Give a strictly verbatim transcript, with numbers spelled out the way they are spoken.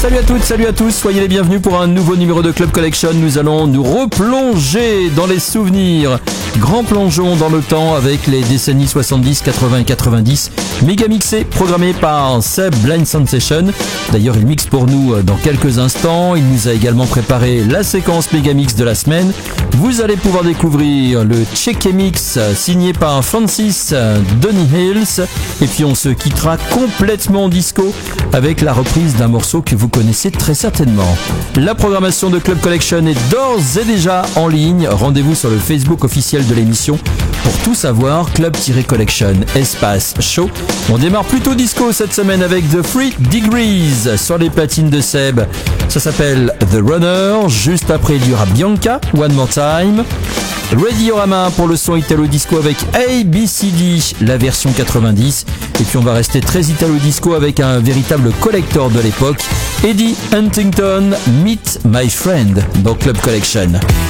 Salut à toutes, salut à tous, soyez les bienvenus pour un nouveau numéro de Club Collection. Nous allons nous replonger dans les souvenirs. Grand plongeon dans le temps avec les décennies soixante-dix, quatre-vingts, quatre-vingt-dix. Méga mixé, programmé par Seb Blind Sensation. D'ailleurs, il mixe pour nous dans quelques instants. Il nous a également préparé la séquence Méga Mix de la semaine. Vous allez pouvoir découvrir le Check Mix signé par Francis Donny Hills. Et puis on se quittera complètement disco avec la reprise d'un morceau que vous connaissez très certainement. La programmation de Club Collection est d'ores et déjà en ligne. Rendez-vous sur le Facebook officiel de l'émission pour tout savoir. Club-Collection espace show. On démarre plutôt disco cette semaine avec The Three Degrees sur les platines de Seb. Ça s'appelle The Runner. Juste après, il y aura Bianca, One More Time. Radiorama pour le son italo-disco avec A B C D, la version quatre-vingt-dix. Et puis on va rester très italo-disco avec un véritable collector de l'époque, Eddie Huntington, Meet My Friend dans Club Collection.